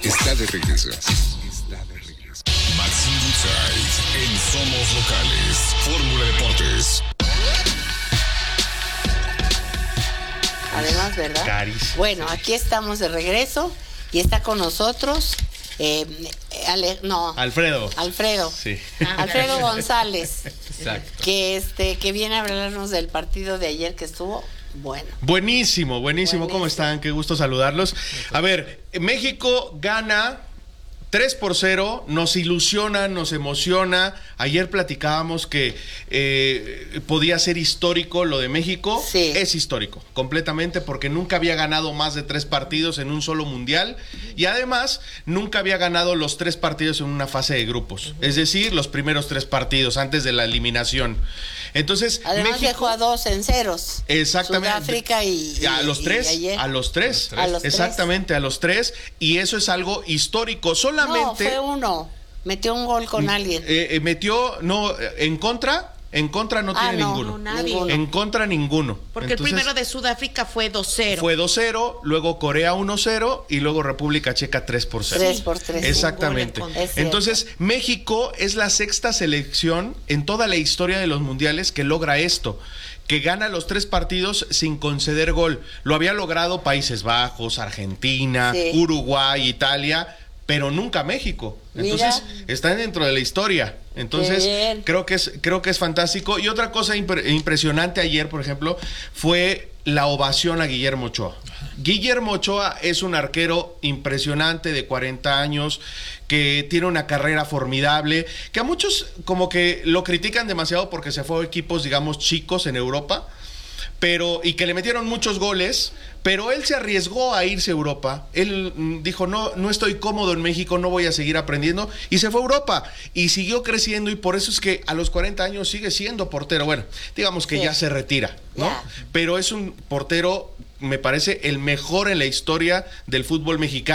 Está de regreso. Maxim Goodside en Somos Locales. Fórmula Deportes. Además, ¿verdad? Carísimo. Bueno, aquí estamos de regreso y está con nosotros Alfredo. Sí. Ah, Alfredo González. Exacto. Que viene a hablarnos del partido de ayer que estuvo bueno. Buenísimo. ¿Cómo están? Qué gusto saludarlos. A ver, México gana 3-0, nos ilusiona, nos emociona. Ayer platicábamos que podía ser histórico lo de México. Sí. Es histórico, completamente, porque nunca había ganado más de 3 partidos en un solo mundial y además nunca había ganado los 3 partidos en una fase de grupos. Es decir, los primeros 3 partidos antes de la eliminación. Entonces, además México dejó a 2 en ceros. Exactamente. Sudáfrica y a los 3. A los 3. Exactamente, a los 3. Y eso es algo histórico. Solamente. No, fue uno. Metió un gol con alguien. En contra. En contra no tiene ninguno. Nadie. En contra ninguno. Porque entonces, el primero de Sudáfrica fue 2-0. Fue 2-0, luego Corea 1-0 y luego República Checa 3-0. 3-3. Exactamente. Entonces, México es la 6ª selección en toda la historia de los mundiales que logra esto, que gana los 3 partidos sin conceder gol. Lo había logrado Países Bajos, Argentina, Uruguay, Italia, pero nunca México. Entonces, están dentro de la historia. Entonces, creo que es fantástico. Y otra cosa impresionante ayer, por ejemplo, fue la ovación a Guillermo Ochoa. Guillermo Ochoa es un arquero impresionante de 40 años, que tiene una carrera formidable, que a muchos como que lo critican demasiado porque se fue a equipos, digamos, chicos en Europa, y que le metieron muchos goles, pero él se arriesgó a irse a Europa. Él dijo, no estoy cómodo en México, no voy a seguir aprendiendo, y se fue a Europa, y siguió creciendo, y por eso es que a los 40 años sigue siendo portero. Bueno, digamos que ya se retira, ¿no? Pero es un portero, me parece, el mejor en la historia del fútbol mexicano.